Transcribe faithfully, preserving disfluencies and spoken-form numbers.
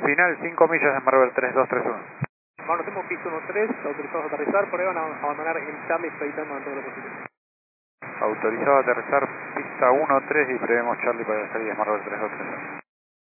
Final cinco millas de Marvel tres dos tres uno. Conocemos pista uno tres, autorizados a aterrizar, prueban a abandonar en Charlie, expeditando en todo lo posible. Autorizado a aterrizar pista uno tres y prevemos Charlie para la salida de Marvel tres dos tres uno.